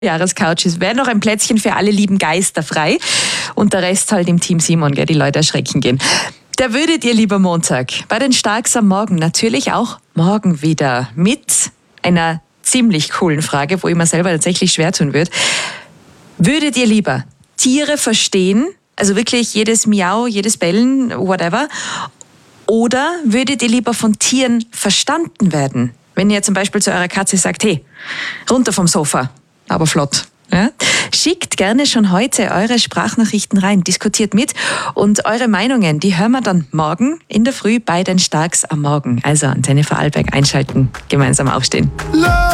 Jahrescouch ist. Wäre noch ein Plätzchen für alle lieben Geister frei und der Rest halt im Team Simon, gell, die Leute erschrecken gehen. Da würdet ihr lieber Montag bei den Starks am Morgen natürlich auch morgen wieder mit einer ziemlich coolen Frage, wo ich mir selber tatsächlich schwer tun würde. Würdet ihr lieber Tiere verstehen, also wirklich jedes Miau, jedes Bellen, whatever, oder würdet ihr lieber von Tieren verstanden werden? Wenn ihr zum Beispiel zu eurer Katze sagt, hey, runter vom Sofa, aber flott. Ja? Schickt gerne schon heute eure Sprachnachrichten rein, diskutiert mit und eure Meinungen, die hören wir dann morgen in der Früh bei den Starks am Morgen. Also Antenne Vorarlberg einschalten, gemeinsam aufstehen.